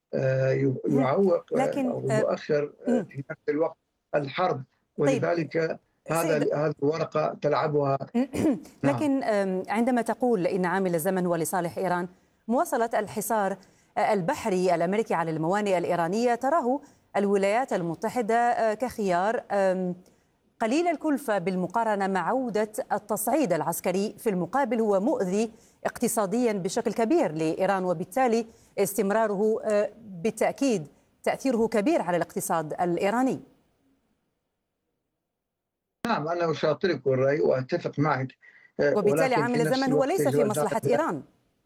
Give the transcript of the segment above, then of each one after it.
يعوق لكن أو يؤخر في نفس الوقت الحرب، طيب ولذلك سيد هذه الورقة تلعبها. نعم. لكن عندما تقول إن عامل الزمن هو لصالح إيران، مواصلة الحصار البحري الأمريكي على الموانئ الإيرانية تراه الولايات المتحدة كخيار قليل الكلفة بالمقارنة مع عودة التصعيد العسكري. في المقابل هو مؤذي اقتصاديا بشكل كبير لإيران، وبالتالي استمراره بالتأكيد تأثيره كبير على الاقتصاد الإيراني. نعم، أنا أشاطرك الرأي وأتفق معك، وبالتالي ولكن في عامل نفس الزمن هو الوقت ليس يجب في أن مصلحة تعرف. إيران.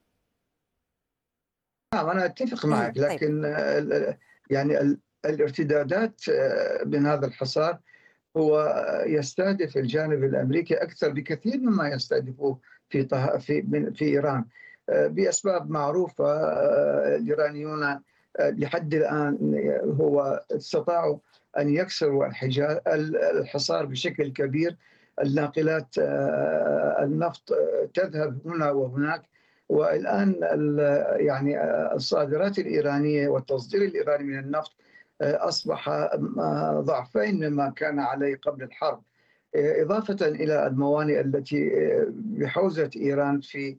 نعم، أنا أتفق معك، طيب. لكن يعني الارتدادات من هذا الحصار هو يستهدف الجانب الأمريكي أكثر بكثير مما يستهدفه في إيران، بأسباب معروفة. الإيرانيون لحد الآن هو استطاعوا أن يكسروا الحصار بشكل كبير. الناقلات النفط تذهب هنا وهناك، والآن يعني الصادرات الإيرانية والتصدير الإيراني من النفط أصبح ضعفين مما كان عليه قبل الحرب، إضافة إلى الموانئ التي بحوزة إيران في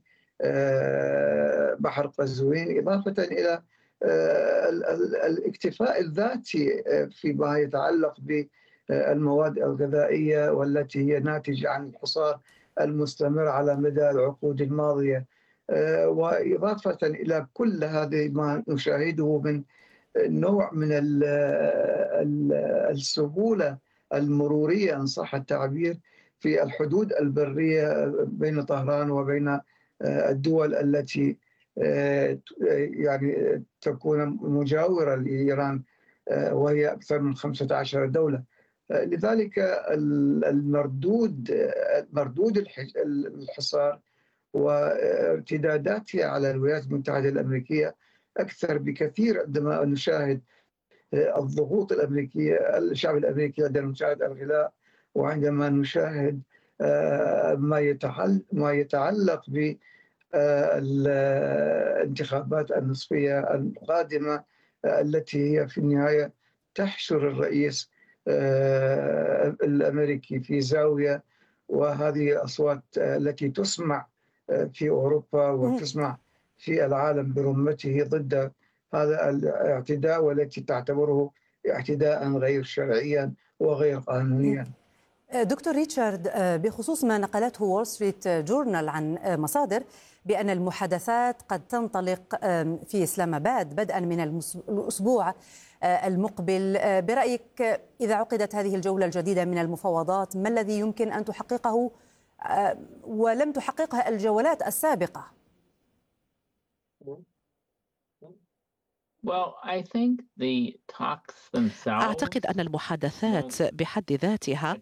بحر قزوين، إضافة إلى الاكتفاء الذاتي فيما يتعلق بالمواد الغذائية والتي هي ناتجة عن الحصار المستمر على مدى العقود الماضية. وإضافة إلى كل هذه ما نشاهده من نوع من السهولة المرورية إن صح التعبير في الحدود البرية بين طهران وبين الدول التي يعني تكون مجاورة لإيران، وهي أكثر من 15 دولة. لذلك مردود الحصار وارتداداتها على الولايات المتحدة الأمريكية أكثر بكثير عندما نشاهد الضغوط الأمريكية، الشعب الأمريكي عندما نشاهد الغلاء، وعندما نشاهد ما يتعلق بالانتخابات النصفية القادمة التي هي في النهاية تحشر الرئيس الأمريكي في زاوية، وهذه الأصوات التي تسمع في أوروبا وتسمع في العالم برمته ضد هذا الاعتداء، والتي تعتبره اعتداء غير شرعيا وغير قانونيا. دكتور ريتشارد، بخصوص ما نقلته وول ستريت جورنال عن مصادر بأن المحادثات قد تنطلق في إسلام آباد بدءا من الأسبوع المقبل، برأيك إذا عقدت هذه الجولة الجديدة من المفاوضات ما الذي يمكن أن تحققه ولم تحققها الجولات السابقة؟ أعتقد أن المحادثات بحد ذاتها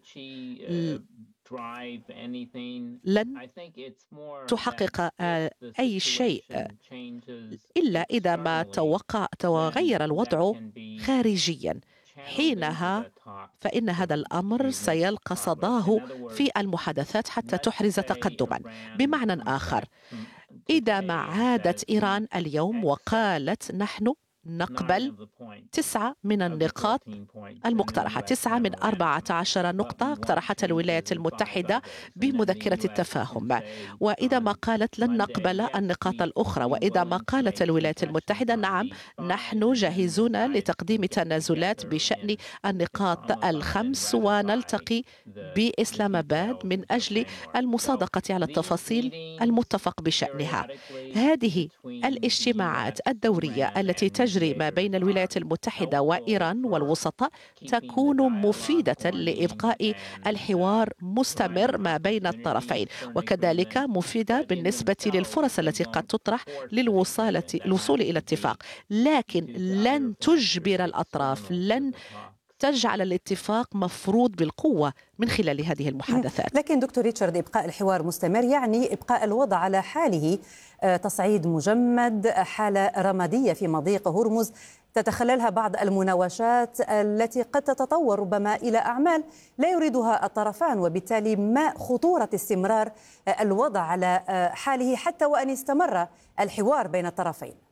لن تحقق أي شيء إلا إذا ما تغير الوضع خارجيا. حينها فإن هذا الأمر سيلقى صداه في المحادثات حتى تحرز تقدما. بمعنى آخر، إذا ما عادت إيران اليوم وقالت نحن نقبل 9 من النقاط المقترحة، 9 من 14 نقطة اقترحتها الولايات المتحدة بمذكرة التفاهم، وإذا ما قالت لن نقبل النقاط الأخرى، وإذا ما قالت الولايات المتحدة نعم نحن جاهزون لتقديم تنازلات بشأن النقاط الخمس، ونلتقي بإسلام آباد من أجل المصادقة على التفاصيل المتفق بشأنها. هذه الاجتماعات الدورية التي تجري ما بين الولايات المتحدة وإيران والوسطاء تكون مفيدة لإبقاء الحوار مستمر ما بين الطرفين، وكذلك مفيدة بالنسبة للفرص التي قد تطرح للوصول إلى اتفاق، لكن لن تجبر الأطراف، لن تجعل الاتفاق مفروض بالقوة من خلال هذه المحادثات. لكن دكتور ريتشارد، إبقاء الحوار مستمر يعني إبقاء الوضع على حاله، تصعيد مجمد، حالة رمادية في مضيق هرمز تتخللها بعض المناوشات التي قد تتطور ربما إلى أعمال لا يريدها الطرفان، وبالتالي ما خطورة استمرار الوضع على حاله حتى وأن استمر الحوار بين الطرفين؟